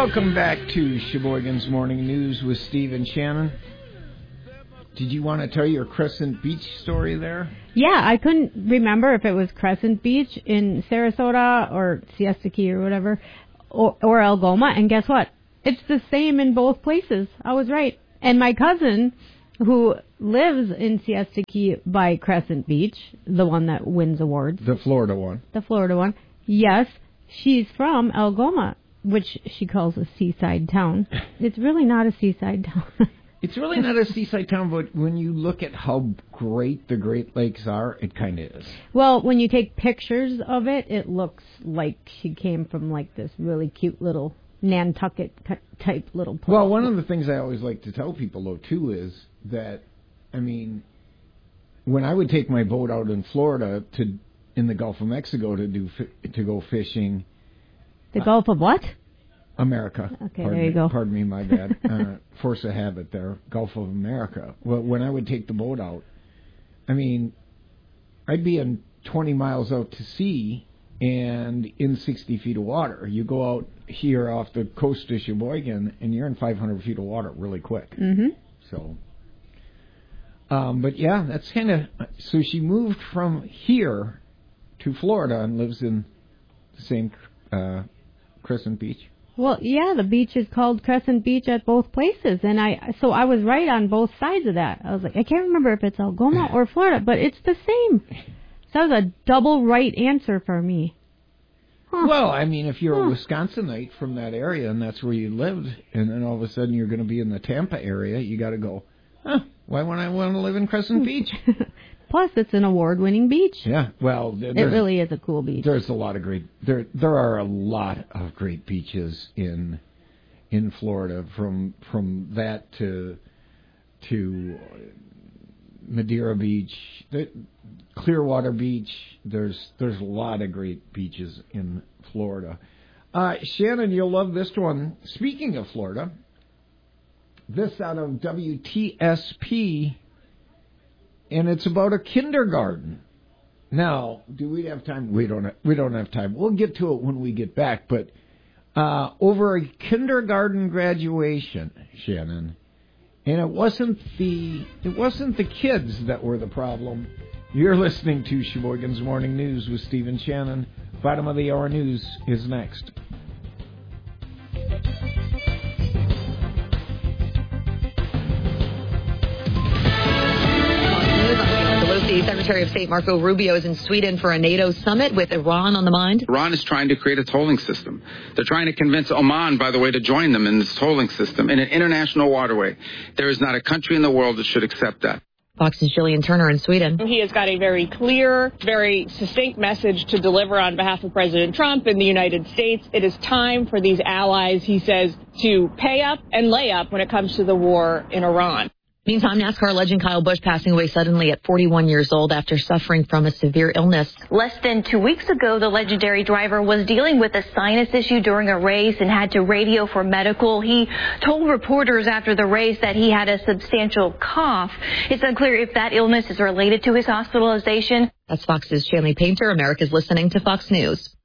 Welcome back to Sheboygan's Morning News with Steve and Shannon. Did you want to tell your Crescent Beach story there? Yeah, I couldn't remember if it was Crescent Beach in Sarasota or Siesta Key or whatever, or Algoma, and guess what? It's the same in both places. I was right. And my cousin, who lives in Siesta Key by Crescent Beach, the one that wins awards. The Florida one. The Florida one. Yes, she's from Algoma, which she calls a seaside town. It's really not a seaside town. It's really not a seaside town, but when you look at how great the Great Lakes are, it kind of is. Well, when you take pictures of it, it looks like she came from like this really cute little Nantucket type little place. Well, one of the things I always like to tell people, though, too, is that, I mean, when I would take my boat out in Florida in the Gulf of Mexico to go fishing. The Gulf of what? America. Okay, there you go. Pardon me, my bad. Force of habit there. Gulf of America. Well, when I would take the boat out, I mean, I'd be in 20 miles out to sea and in 60 feet of water. You go out here off the coast of Sheboygan and you're in 500 feet of water really quick. Mm-hmm. So, but yeah, that's kind of... So she moved from here to Florida and lives in the same Crescent Beach. Well, yeah, the beach is called Crescent Beach at both places, and so I was right on both sides of that. I was like, I can't remember if it's Algoma or Florida, but it's the same. So that was a double right answer for me. Huh. Well, I mean, if you're a Wisconsinite from that area and that's where you lived, and then all of a sudden you're going to be in the Tampa area, you got to go, why would I want to live in Crescent Beach? Plus, it's an award-winning beach. Yeah, well... It really is a cool beach. There's a lot of great... There are a lot of great beaches in Florida, from that to Madeira Beach, Clearwater Beach. There's a lot of great beaches in Florida. Shannon, you'll love this one. Speaking of Florida, this out of WTSP... And it's about a kindergarten. Now, do we have time? We don't have time. We'll get to it when we get back. But over a kindergarten graduation, Shannon, and it wasn't the kids that were the problem. You're listening to Sheboygan's Morning News with Steve and Shannon. Bottom of the hour news is next. Secretary of State Marco Rubio is in Sweden for a NATO summit with Iran on the mind. Iran is trying to create a tolling system. They're trying to convince Oman, by the way, to join them in this tolling system in an international waterway. There is not a country in the world that should accept that. Fox's Jillian Turner in Sweden. He has got a very clear, very succinct message to deliver on behalf of President Trump and the United States. It is time for these allies, he says, to pay up and lay up when it comes to the war in Iran. Meantime, NASCAR legend Kyle Busch passing away suddenly at 41 years old after suffering from a severe illness. Less than 2 weeks ago, the legendary driver was dealing with a sinus issue during a race and had to radio for medical. He told reporters after the race that he had a substantial cough. It's unclear if that illness is related to his hospitalization. That's Fox's Shanley Painter. America's listening to Fox News.